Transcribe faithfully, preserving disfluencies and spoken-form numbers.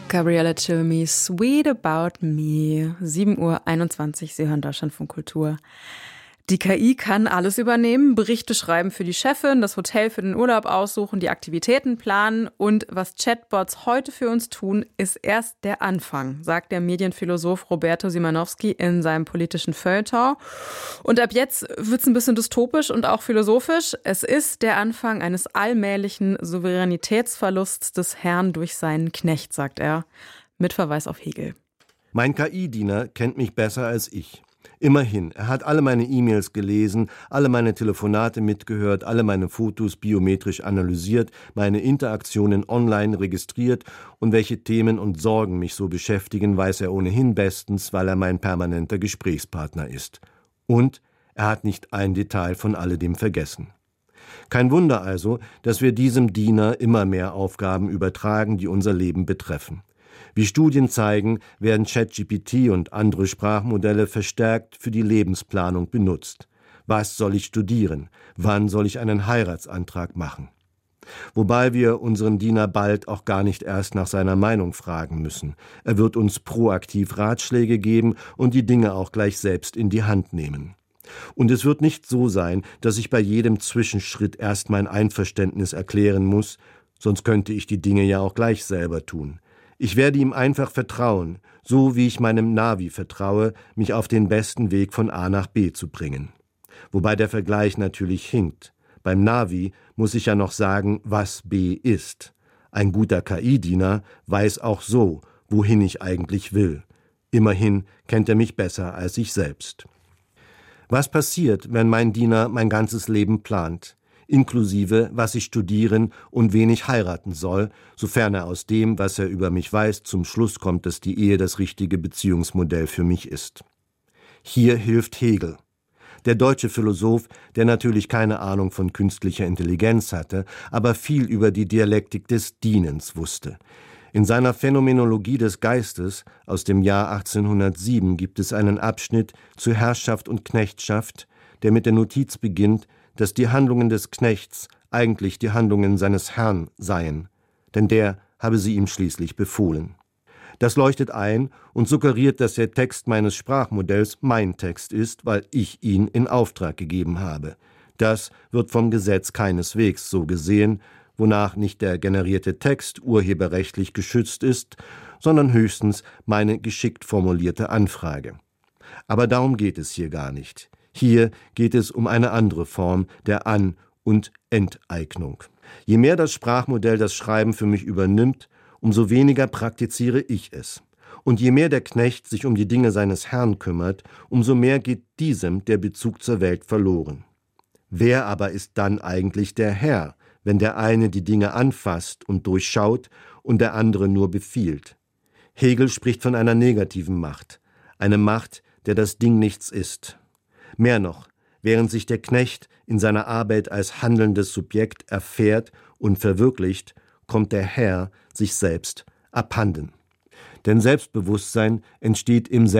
Gabriella Cilmi, Sweet About Me, sieben Uhr einundzwanzig, Sie hören Deutschlandfunk Kultur. Die K I kann alles übernehmen, Berichte schreiben für die Chefin, das Hotel für den Urlaub aussuchen, die Aktivitäten planen. Und was Chatbots heute für uns tun, ist erst der Anfang, sagt der Medienphilosoph Roberto Simanowski in seinem politischen Feuilleton. Und ab jetzt wird's ein bisschen dystopisch und auch philosophisch. Es ist der Anfang eines allmählichen Souveränitätsverlusts des Herrn durch seinen Knecht, sagt er, mit Verweis auf Hegel. Mein K I-Diener kennt mich besser als ich. Immerhin, er hat alle meine E-Mails gelesen, alle meine Telefonate mitgehört, alle meine Fotos biometrisch analysiert, meine Interaktionen online registriert und welche Themen und Sorgen mich so beschäftigen, weiß er ohnehin bestens, weil er mein permanenter Gesprächspartner ist. Und er hat nicht ein Detail von alledem vergessen. Kein Wunder also, dass wir diesem Diener immer mehr Aufgaben übertragen, die unser Leben betreffen. Wie Studien zeigen, werden ChatGPT und andere Sprachmodelle verstärkt für die Lebensplanung benutzt. Was soll ich studieren? Wann soll ich einen Heiratsantrag machen? Wobei wir unseren Diener bald auch gar nicht erst nach seiner Meinung fragen müssen. Er wird uns proaktiv Ratschläge geben und die Dinge auch gleich selbst in die Hand nehmen. Und es wird nicht so sein, dass ich bei jedem Zwischenschritt erst mein Einverständnis erklären muss, sonst könnte ich die Dinge ja auch gleich selber tun. Ich werde ihm einfach vertrauen, so wie ich meinem Navi vertraue, mich auf den besten Weg von A nach B zu bringen. Wobei der Vergleich natürlich hinkt. Beim Navi muss ich ja noch sagen, was B ist. Ein guter K I-Diener weiß auch so, wohin ich eigentlich will. Immerhin kennt er mich besser als ich selbst. Was passiert, wenn mein Diener mein ganzes Leben plant? Inklusive, was ich studieren und wen ich heiraten soll, sofern er aus dem, was er über mich weiß, zum Schluss kommt, dass die Ehe das richtige Beziehungsmodell für mich ist. Hier hilft Hegel. Der deutsche Philosoph, der natürlich keine Ahnung von künstlicher Intelligenz hatte, aber viel über die Dialektik des Dienens wusste. In seiner Phänomenologie des Geistes aus dem Jahr achtzehnhundertsieben gibt es einen Abschnitt zu Herrschaft und Knechtschaft, der mit der Notiz beginnt, dass die Handlungen des Knechts eigentlich die Handlungen seines Herrn seien, denn der habe sie ihm schließlich befohlen. Das leuchtet ein und suggeriert, dass der Text meines Sprachmodells mein Text ist, weil ich ihn in Auftrag gegeben habe. Das wird vom Gesetz keineswegs so gesehen, wonach nicht der generierte Text urheberrechtlich geschützt ist, sondern höchstens meine geschickt formulierte Anfrage. Aber darum geht es hier gar nicht. Hier geht es um eine andere Form der An- und Enteignung. Je mehr das Sprachmodell das Schreiben für mich übernimmt, umso weniger praktiziere ich es. Und je mehr der Knecht sich um die Dinge seines Herrn kümmert, umso mehr geht diesem der Bezug zur Welt verloren. Wer aber ist dann eigentlich der Herr, wenn der eine die Dinge anfasst und durchschaut und der andere nur befiehlt? Hegel spricht von einer negativen Macht, eine Macht, der das Ding nichts ist. Mehr noch, während sich der Knecht in seiner Arbeit als handelndes Subjekt erfährt und verwirklicht, kommt der Herr sich selbst abhanden. Denn Selbstbewusstsein entsteht im